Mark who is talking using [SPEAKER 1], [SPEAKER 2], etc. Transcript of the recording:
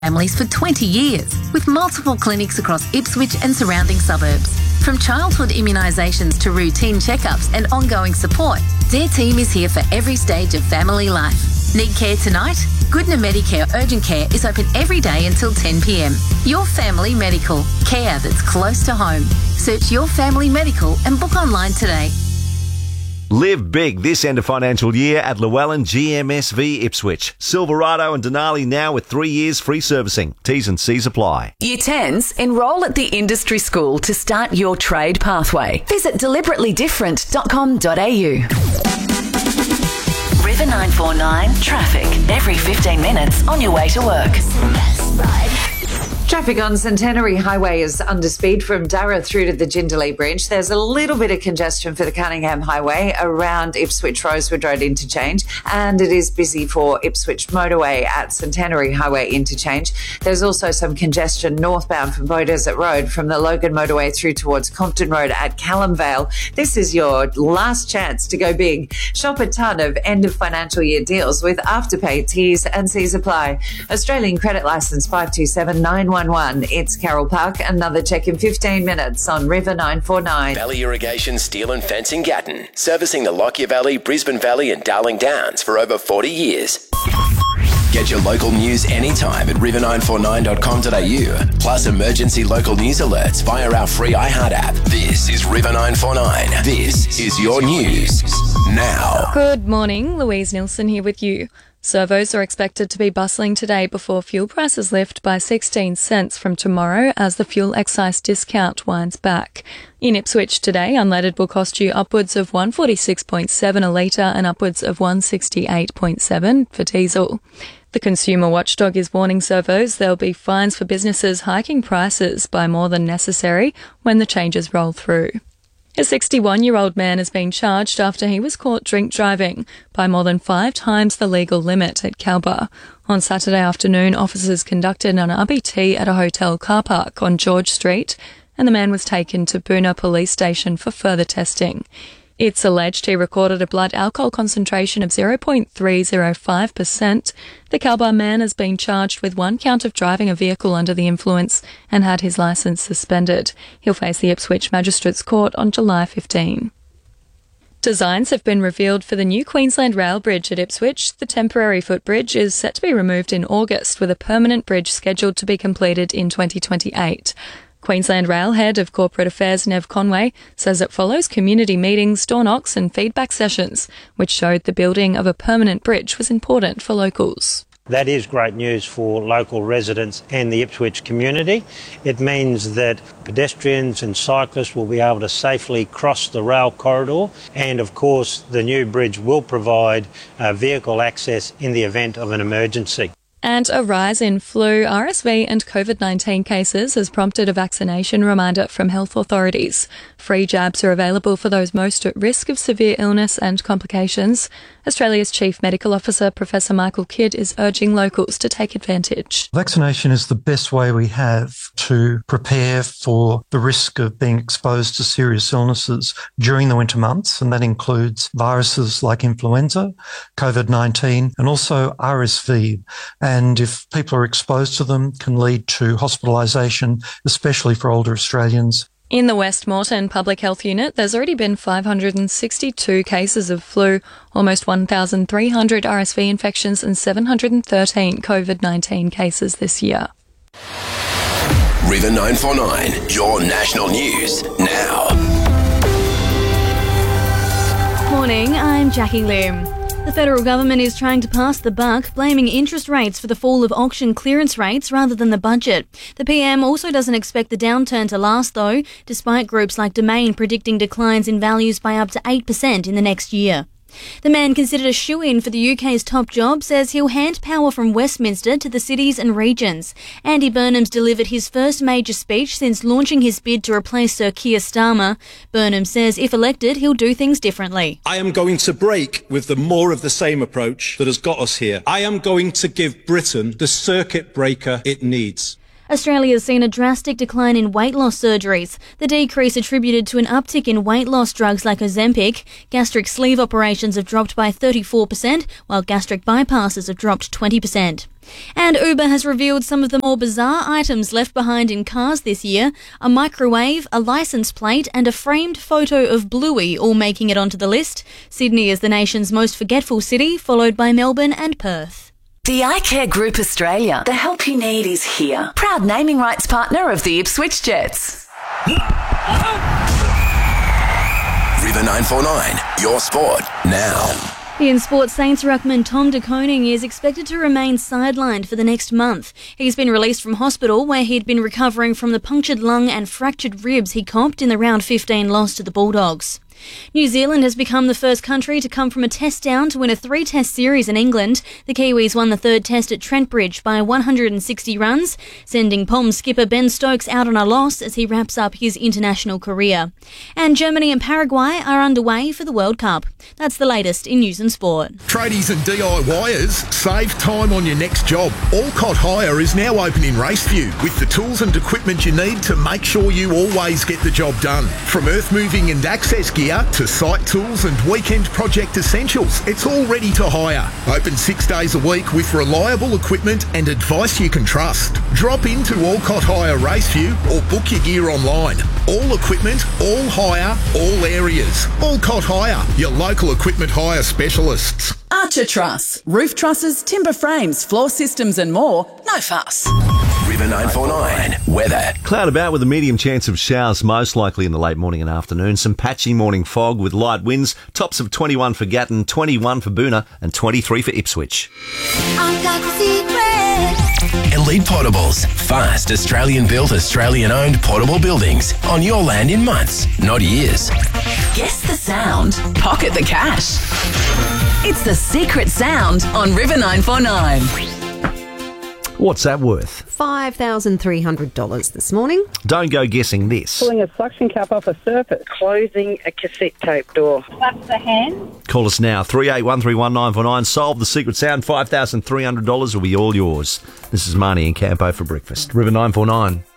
[SPEAKER 1] families for 20 years, with multiple clinics across Ipswich and surrounding suburbs. From childhood immunisations to routine checkups and ongoing support, their team is here for every stage of family life. Need care tonight? Goodna Medicare Urgent Care is open every day until 10 p.m. Your Family Medical, care that's close to home. Search Your Family Medical and book online today.
[SPEAKER 2] Live big this end of financial year at Llewellyn GMSV Ipswich. Silverado and Denali now with 3 years free servicing. T's and C's apply.
[SPEAKER 3] Year 10s, enrol at the industry school to start your trade pathway. Visit deliberately.different.com.au. River 949 traffic every 15 minutes on your way to work.
[SPEAKER 4] Traffic on Centenary Highway is under speed from Darra through to the Jindalee Bridge. There's a little bit of congestion for the Cunningham Highway around Ipswich Rosewood Road interchange, and it is busy for Ipswich Motorway at Centenary Highway interchange. There's also some congestion northbound from Beaudesert Road from the Logan Motorway through towards Compton Road at Callum Vale. This is your last chance to go big. Shop a ton of end of financial year deals with Afterpay. T's and C's apply. Australian Credit Licence 527911. It's Carol Park. Another check in 15 minutes on River 949.
[SPEAKER 5] Valley Irrigation Steel and Fencing Gatton, servicing the Lockyer Valley, Brisbane Valley and Darling Downs for over 40 years. Get your local news anytime at river949.com.au. Plus emergency local news alerts via our free iHeart app. This is River 949. This is your news now.
[SPEAKER 6] Good morning, Louise Nilsson here with you. Servos are expected to be bustling today before fuel prices lift by 16 cents from tomorrow as the fuel excise discount winds back. In Ipswich today, unleaded will cost you upwards of $146.7 a litre and upwards of $168.7 for diesel. The consumer watchdog is warning servos there'll be fines for businesses hiking prices by more than necessary when the changes roll through. A 61-year-old man has been charged after he was caught drink driving by more than 5 times the legal limit at Calba. On Saturday afternoon, officers conducted an RBT at a hotel car park on George Street, and the man was taken to Boonah Police Station for further testing. It's alleged he recorded a blood alcohol concentration of 0.305%. The Calbar man has been charged with 1 count of driving a vehicle under the influence and had his licence suspended. He'll face the Ipswich Magistrates Court on July 15. Designs have been revealed for the new Queensland Rail Bridge at Ipswich. The temporary footbridge is set to be removed in August, with a permanent bridge scheduled to be completed in 2028. Queensland Rail Head of Corporate Affairs Nev Conway says it follows community meetings, door knocks and feedback sessions, which showed the building of a permanent bridge was important for locals.
[SPEAKER 7] That is great news for local residents and the Ipswich community. It means that pedestrians and cyclists will be able to safely cross the rail corridor, and of course the new bridge will provide vehicle access in the event of an emergency.
[SPEAKER 6] And a rise in flu, RSV and COVID-19 cases has prompted a vaccination reminder from health authorities. Free jabs are available for those most at risk of severe illness and complications. Australia's Chief Medical Officer, Professor Michael Kidd, is urging locals to take advantage.
[SPEAKER 8] Vaccination is the best way we have to prepare for the risk of being exposed to serious illnesses during the winter months, and that includes viruses like influenza, COVID-19 and also RSV. And if people are exposed to them, can lead to hospitalisation, especially for older Australians.
[SPEAKER 6] In the West Moreton Public Health Unit, there's already been 562 cases of flu, almost 1,300 RSV infections and 713 COVID-19 cases this year.
[SPEAKER 5] River 949, your national news now.
[SPEAKER 9] Morning, I'm Jackie Lim. The federal government is trying to pass the buck, blaming interest rates for the fall of auction clearance rates rather than the budget. The PM also doesn't expect the downturn to last, though, despite groups like Domain predicting declines in values by up to 8% in the next year. The man considered a shoo-in for the UK's top job says he'll hand power from Westminster to the cities and regions. Andy Burnham's delivered his first major speech since launching his bid to replace Sir Keir Starmer. Burnham says if elected, he'll do things differently.
[SPEAKER 10] I am going to break with the more of the same approach that has got us here. I am going to give Britain the circuit breaker it needs.
[SPEAKER 9] Australia has seen a drastic decline in weight loss surgeries. The decrease attributed to an uptick in weight loss drugs like Ozempic. Gastric sleeve operations have dropped by 34%, while gastric bypasses have dropped 20%. And Uber has revealed some of the more bizarre items left behind in cars this year. A microwave, a license plate and a framed photo of Bluey all making it onto the list. Sydney is the nation's most forgetful city, followed by Melbourne and Perth.
[SPEAKER 3] The iCare Group Australia. The help you need is here. Proud naming rights partner of the Ipswich Jets.
[SPEAKER 5] River 949, your sport now.
[SPEAKER 9] In sports, Saints ruckman Tom De Koning is expected to remain sidelined for the next month. He's been released from hospital where he'd been recovering from the punctured lung and fractured ribs he copped in the round 15 loss to the Bulldogs. New Zealand has become the first country to come from a test down to win a 3-test series in England. The Kiwis won the third test at Trent Bridge by 160 runs, sending Poms skipper Ben Stokes out on a loss as he wraps up his international career. And Germany and Paraguay are underway for the World Cup. That's the latest in news and sport.
[SPEAKER 11] Tradies and DIYers, save time on your next job. Alcott Hire is now open in Raceview with the tools and equipment you need to make sure you always get the job done. From earth moving and access gear to site tools and weekend project essentials, it's all ready to hire. Open 6 days a week with reliable equipment and advice you can trust. Drop into Alcott Hire Raceview or book your gear online. All equipment, all hire, all areas. Alcott Hire, your local equipment hire specialists.
[SPEAKER 12] Archer Truss, roof trusses, timber frames, floor systems and more. No fuss.
[SPEAKER 5] River 949, weather.
[SPEAKER 2] Cloud about with a medium chance of showers, most likely in the late morning and afternoon. Some patchy morning fog with light winds. Tops of 21 for Gatton, 21 for Boonah and 23 for Ipswich.
[SPEAKER 13] I've got the secret.
[SPEAKER 5] Elite Portables. Fast, Australian-built, Australian-owned portable buildings. On your land in months, not years.
[SPEAKER 3] Guess the sound. Pocket the cash. It's the secret sound on River 949.
[SPEAKER 2] What's that worth?
[SPEAKER 14] $5,300 this morning.
[SPEAKER 2] Don't go guessing this.
[SPEAKER 15] Pulling a suction cap off a surface. Closing a cassette tape door.
[SPEAKER 16] Clap the hand.
[SPEAKER 2] Call us now, 38131949. Solve the secret sound. $5,300 will be all yours. This is Marnie and Campo for breakfast. River 949.